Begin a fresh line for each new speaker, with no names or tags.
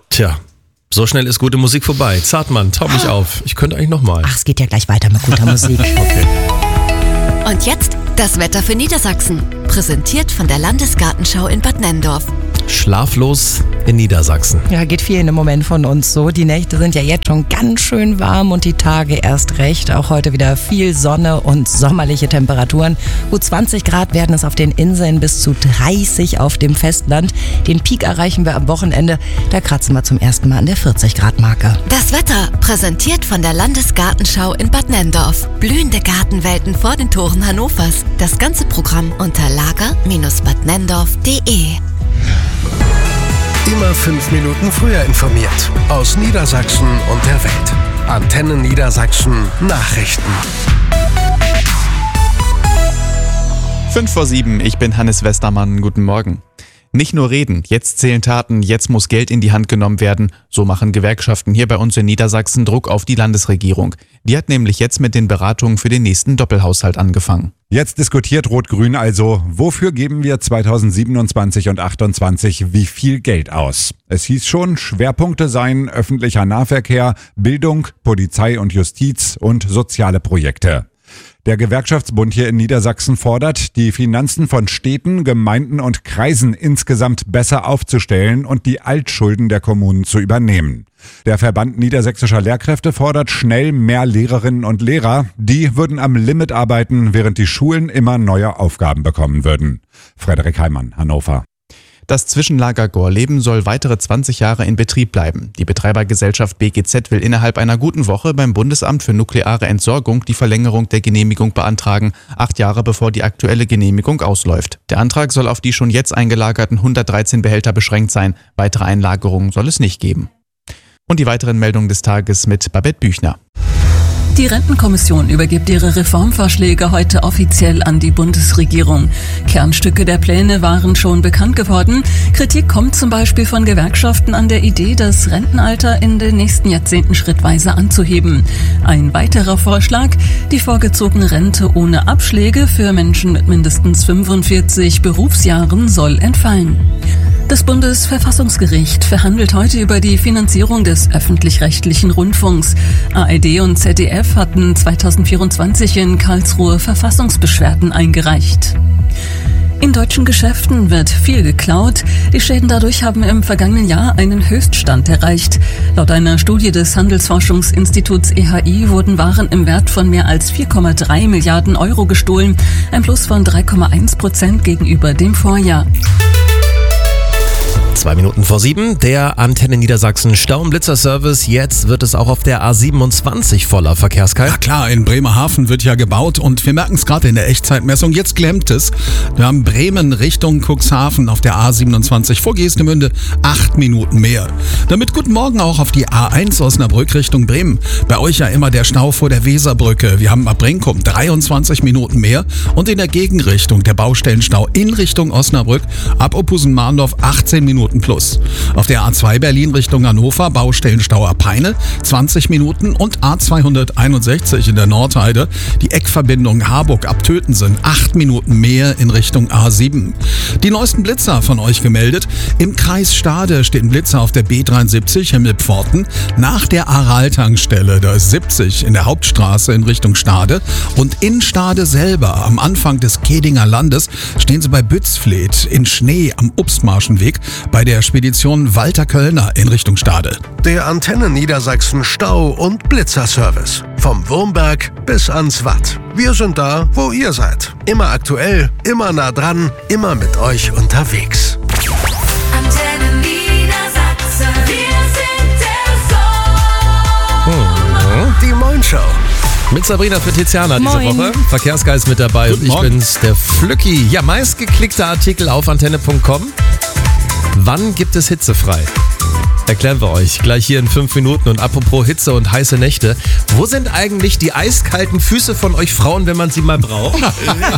Tja, so schnell ist gute Musik vorbei. Zartmann, tau mich auf. Ich könnte eigentlich nochmal.
Ach, es geht ja gleich weiter mit guter Musik.
Okay.
Und jetzt das Wetter für Niedersachsen. Präsentiert von der Landesgartenschau in Bad Nenndorf.
Schlaflos in Niedersachsen.
Ja, geht vielen im Moment von uns so. Die Nächte sind ja jetzt schon ganz schön warm und die Tage erst recht. Auch heute wieder viel Sonne und sommerliche Temperaturen. Gut 20 Grad werden es auf den Inseln, bis zu 30 auf dem Festland. Den Peak erreichen wir am Wochenende. Da kratzen wir zum ersten Mal an der 40-Grad-Marke.
Das Wetter präsentiert von der Landesgartenschau in Bad Nenndorf. Blühende Gartenwelten vor den Toren Hannovers. Das ganze Programm unter lager-badnenndorf.de.
Immer 5 Minuten früher informiert. Aus Niedersachsen und der Welt. Antenne Niedersachsen Nachrichten.
6:55, ich bin Hannes Westermann. Guten Morgen. Nicht nur reden, jetzt zählen Taten, jetzt muss Geld in die Hand genommen werden. So machen Gewerkschaften hier bei uns in Niedersachsen Druck auf die Landesregierung. Die hat nämlich jetzt mit den Beratungen für den nächsten Doppelhaushalt angefangen.
Jetzt diskutiert Rot-Grün also, wofür geben wir 2027 und 2028 wie viel Geld aus? Es hieß schon, Schwerpunkte seien öffentlicher Nahverkehr, Bildung, Polizei und Justiz und soziale Projekte. Der Gewerkschaftsbund hier in Niedersachsen fordert, die Finanzen von Städten, Gemeinden und Kreisen insgesamt besser aufzustellen und die Altschulden der Kommunen zu übernehmen. Der Verband Niedersächsischer Lehrkräfte fordert schnell mehr Lehrerinnen und Lehrer. Die würden am Limit arbeiten, während die Schulen immer neue Aufgaben bekommen würden. Frederik Heimann, Hannover.
Das Zwischenlager Gorleben soll weitere 20 Jahre in Betrieb bleiben. Die Betreibergesellschaft BGZ will innerhalb einer guten Woche beim Bundesamt für nukleare Entsorgung die Verlängerung der Genehmigung beantragen, 8 Jahre bevor die aktuelle Genehmigung ausläuft. Der Antrag soll auf die schon jetzt eingelagerten 113 Behälter beschränkt sein. Weitere Einlagerungen soll es nicht geben. Und die weiteren Meldungen des Tages mit Babette Büchner.
Die Rentenkommission übergibt ihre Reformvorschläge heute offiziell an die Bundesregierung. Kernstücke der Pläne waren schon bekannt geworden. Kritik kommt zum Beispiel von Gewerkschaften an der Idee, das Rentenalter in den nächsten Jahrzehnten schrittweise anzuheben. Ein weiterer Vorschlag, die vorgezogene Rente ohne Abschläge für Menschen mit mindestens 45 Berufsjahren soll entfallen. Das Bundesverfassungsgericht verhandelt heute über die Finanzierung des öffentlich-rechtlichen Rundfunks. ARD und ZDF hatten 2024 in Karlsruhe Verfassungsbeschwerden eingereicht. In deutschen Geschäften wird viel geklaut. Die Schäden dadurch haben im vergangenen Jahr einen Höchststand erreicht. Laut einer Studie des Handelsforschungsinstituts EHI wurden Waren im Wert von mehr als 4,3 Milliarden Euro gestohlen. Ein Plus von 3,1% gegenüber dem Vorjahr.
7:02, der Antenne Niedersachsen Stau- und Blitzerservice. Jetzt wird es auch auf der A27 voller Verkehrskalt.
Ja klar, in Bremerhaven wird ja gebaut und wir merken es gerade in der Echtzeitmessung. Jetzt klemmt es. Wir haben Bremen Richtung Cuxhaven auf der A27 vor Geestemünde 8 Minuten mehr. Damit guten Morgen auch auf die A1 Osnabrück Richtung Bremen. Bei euch ja immer der Stau vor der Weserbrücke. Wir haben ab Brinkum 23 Minuten mehr und in der Gegenrichtung der Baustellenstau in Richtung Osnabrück ab Ophusen-Mahndorf 18 Minuten plus. Auf der A2 Berlin Richtung Hannover Baustellenstau ab Peine 20 Minuten und A261 in der Nordheide die Eckverbindung Harburg ab Tötensen 8 Minuten mehr in Richtung A7. Die neuesten Blitzer von euch gemeldet. Im Kreis Stade steht ein Blitzer auf der B73 Himmelpforten nach der Aral-Tankstelle. Da ist 70 in der Hauptstraße in Richtung Stade und in Stade selber am Anfang des Kedinger Landes stehen sie bei Bützfleth in Schnee am Obstmarschenweg bei der Spedition Walter Kölner in Richtung Stade.
Der Antenne Niedersachsen Stau- und Blitzerservice. Vom Wurmberg bis ans Watt. Wir sind da, wo ihr seid. Immer aktuell, immer nah dran, immer mit euch unterwegs.
Antenne Niedersachsen, wir sind der Sohn.
Die Moin-Show.
Mit Sabrina für Tiziana diese
Moin.
Woche. Verkehrsgeist mit dabei und ich
Morgen.
bin's, der Flücki. Ja, meistgeklickter Artikel auf antenne.com. Wann gibt es hitzefrei? Erklären wir euch gleich hier in 5 Minuten. Und apropos Hitze und heiße Nächte, wo sind eigentlich die eiskalten Füße von euch Frauen, wenn man sie mal braucht?